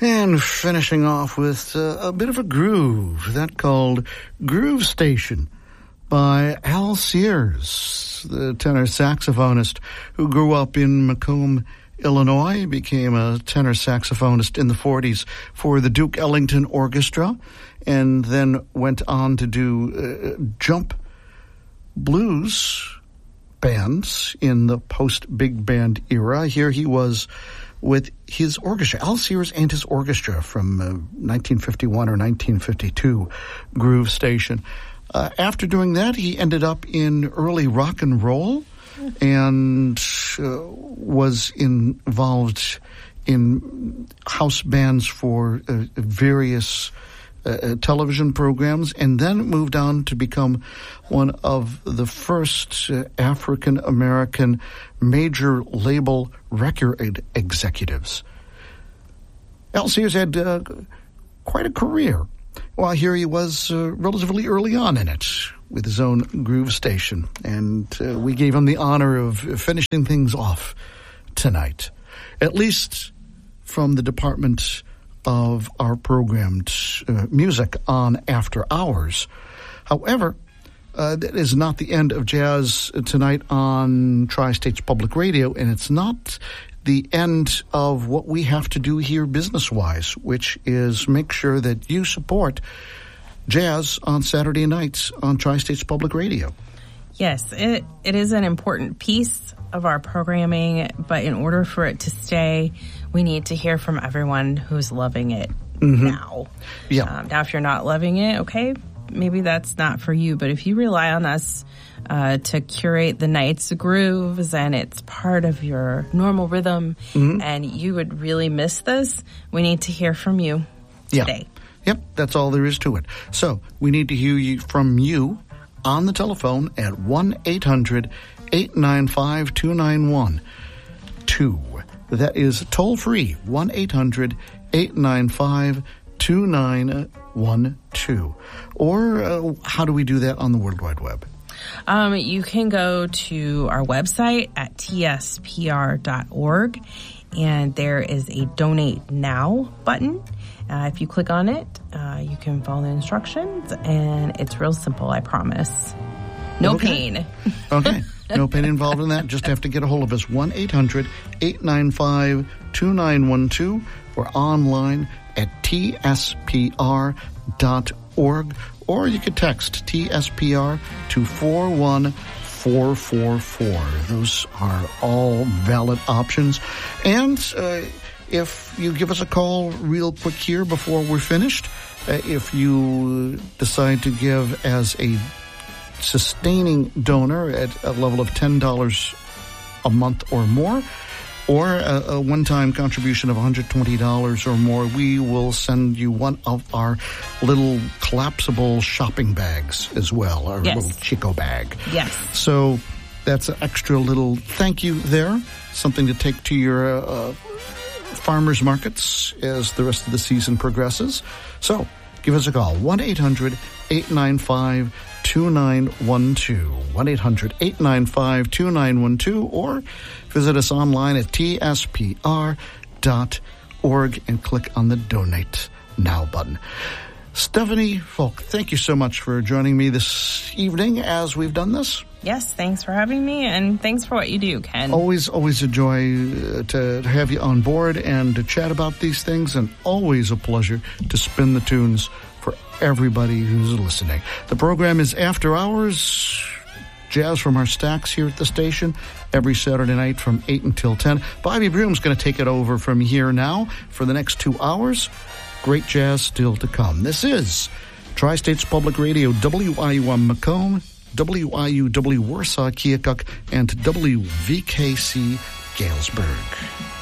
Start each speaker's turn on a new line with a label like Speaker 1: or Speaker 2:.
Speaker 1: And finishing off with a bit of a groove, that called Groove Station by Al Sears, the tenor saxophonist who grew up in Macomb, Illinois, became a tenor saxophonist in the 40s for the Duke Ellington Orchestra, and then went on to do jump blues bands in the post-big band era. Here he was with his orchestra, Al Sears and his orchestra from 1951 or 1952, Groove Station. After doing that, he ended up in early rock and roll and was involved in house bands for various television programs, and then moved on to become one of the first African-American major label record executives. Al Sears had quite a career. Well, here he was relatively early on in it with his own Groove Station, and we gave him the honor of finishing things off tonight, at least from the department of our programmed music on After Hours. However, that is not the end of jazz tonight on Tri-States Public Radio, and it's not the end of what we have to do here business-wise, which is make sure that you support jazz on Saturday nights on Tri-States Public Radio.
Speaker 2: Yes, it is an important piece of our programming, but in order for it to stay, we need to hear from everyone who's loving it now.
Speaker 1: Yeah.
Speaker 2: Now, if you're not loving it, okay, maybe that's not for you, but if you rely on us to curate the night's grooves and it's part of your normal rhythm and you would really miss this, we need to hear from you today.
Speaker 1: Yep, that's all there is to it. So we need to hear from you on the telephone at 1-800-895-2912. That is toll-free, 1-800-895-2912. Or how do we do that on the World Wide Web?
Speaker 2: You can go to our website at tspr.org, and there is a Donate Now button. If you click on it, you can follow the instructions, and it's real simple, I promise. No pain.
Speaker 1: Okay. No pain involved in that. Just have to get a hold of us, 1-800-895-2912, or online at tspr.org, or you could text TSPR to 41444. Those are all valid options. And if you give us a call real quick here before we're finished, if you decide to give as a sustaining donor at a level of $10 a month or more, or a one-time contribution of $120 or more, we will send you one of our little collapsible shopping bags as well, our little Chico bag.
Speaker 2: Yes.
Speaker 1: So that's an extra little thank you there, something to take to your farmers markets as the rest of the season progresses. So give us a call, 1-800-895-2912, 1-800-895-2912, or visit us online at tspr.org and click on the Donate Now button. Stephanie Falk, thank you so much for joining me this evening as we've done this.
Speaker 2: Yes, thanks for having me, and thanks for what you do, Ken. Always
Speaker 1: a joy to have you on board and to chat about these things, and always a pleasure to spin the tunes for everybody who's listening. The program is After Hours, jazz from our stacks here at the station, every Saturday night from 8 until 10. Bobby Broom's going to take it over from here now for the next 2 hours. Great jazz still to come. This is Tri-States Public Radio, WIUM Macomb, WIUW Warsaw Keokuk, and WVKC Galesburg.